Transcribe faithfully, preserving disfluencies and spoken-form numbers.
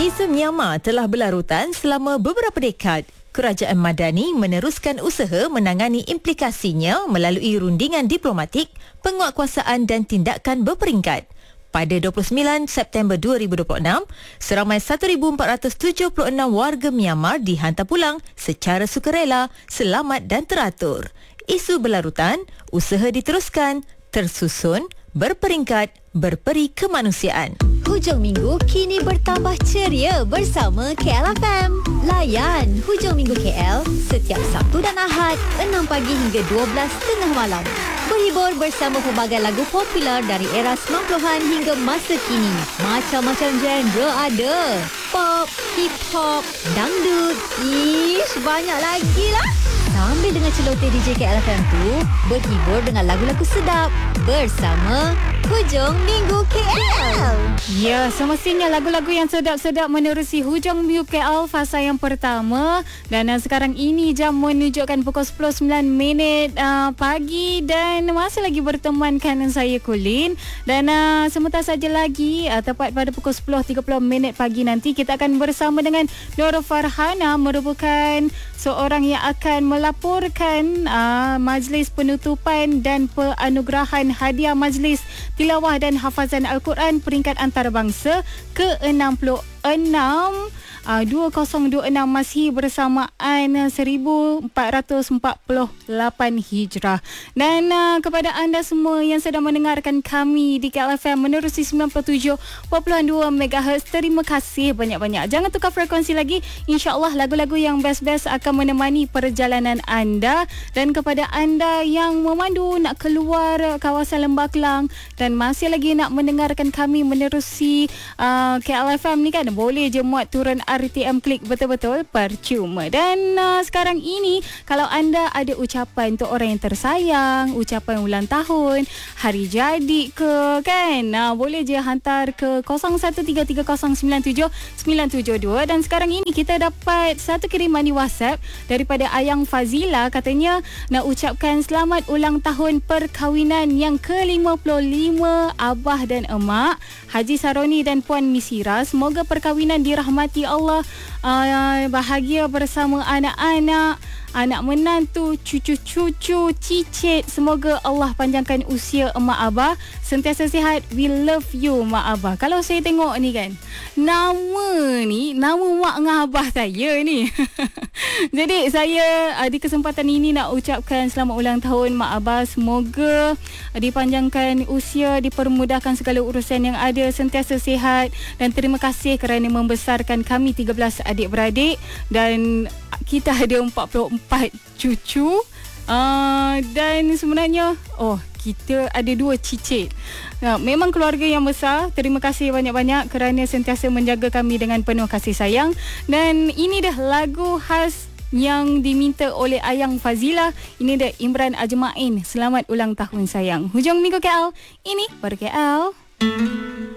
Isu Myanmar telah berlarutan selama beberapa dekad. Kerajaan Madani meneruskan usaha menangani implikasinya melalui rundingan diplomatik, penguatkuasaan dan tindakan berperingkat. Pada dua puluh sembilan September dua ribu dua puluh enam, seramai seribu empat ratus tujuh puluh enam warga Myanmar dihantar pulang secara sukarela, selamat dan teratur. Isu berlarutan, usaha diteruskan, tersusun, berperingkat, berperi kemanusiaan. Hujung minggu kini bertambah ceria bersama K L F M. Layan Hujung Minggu K L setiap Sabtu dan Ahad enam pagi hingga dua belas tengah malam. Berhibur bersama pelbagai lagu popular dari era sembilan puluhan hingga masa kini. Macam-macam genre ada. Pop, hip hop, dangdut, ish banyak lagi lah. Sambil dengan celoteh D J K L F M tu, berhibur dengan lagu-lagu sedap bersama Hujung Minggu K L. Ya, semestinya lagu-lagu yang sedap-sedap menerusi Hujung Minggu K L fasa yang pertama. Dan uh, sekarang ini jam menunjukkan pukul sepuluh sembilan minit uh, pagi dan masih lagi bertemankan saya Colin. Dan uh, sebentar saja lagi, uh, tepat pada pukul sepuluh tiga puluh minit pagi nanti, kita akan bersama dengan Nur Farhana, merupakan seorang yang akan melaporkan uh, majlis penutupan dan penganugerahan hadiah majlis tilawah dan hafazan Al-Quran peringkat antarabangsa ke enam puluh enam uh, dua ribu dua puluh enam Masih bersamaan seribu empat ratus empat puluh lapan Hijrah. Dan uh, kepada anda semua yang sedang mendengarkan kami di K L F M menerusi sembilan puluh tujuh perpuluhan dua megahertz, terima kasih banyak-banyak. Jangan tukar frekuensi lagi. InsyaAllah lagu-lagu yang best-best akan menemani perjalanan anda. Dan kepada anda yang memandu nak keluar kawasan Lembah Kelang dan masih lagi nak mendengarkan kami menerusi uh, K L F M ni kan, boleh je muat turun R T M Klik, betul-betul percuma. Dan uh, sekarang ini kalau anda ada ucapan untuk orang yang tersayang, ucapan ulang tahun, hari jadi ke kan, uh, boleh je hantar ke kosong satu tiga tiga kosong sembilan tujuh sembilan tujuh dua. Dan sekarang ini kita dapat satu kiriman di WhatsApp daripada Ayang Fazila, katanya nak ucapkan selamat ulang tahun perkahwinan yang ke lima puluh lima Abah dan Emak Haji Saroni dan Puan Misira. Semoga perkahwinan dirahmati Allah, uh, bahagia bersama anak-anak, anak menantu, cucu-cucu, cicit. Semoga Allah panjangkan usia emak abah, sentiasa sihat. We love you mak abah. Kalau saya tengok ni kan, nama ni nama mak dengan abah saya ni. Jadi saya uh, di kesempatan ini nak ucapkan selamat ulang tahun mak abah. Semoga uh, dipanjangkan usia, dipermudahkan segala urusan yang ada, sentiasa sihat. Dan terima kasih kerana membesarkan kami tiga belas adik-beradik. Dan kita ada empat puluh empat cucu. Uh, dan sebenarnya, oh, kita ada dua cicit. Nah, memang keluarga yang besar. Terima kasih banyak-banyak kerana sentiasa menjaga kami dengan penuh kasih sayang. Dan ini dah lagu khas yang diminta oleh Ayang Fazila. Ini dah Imran Ajmain. Selamat ulang tahun sayang. Hujung Minggu K L. Ini baru K L.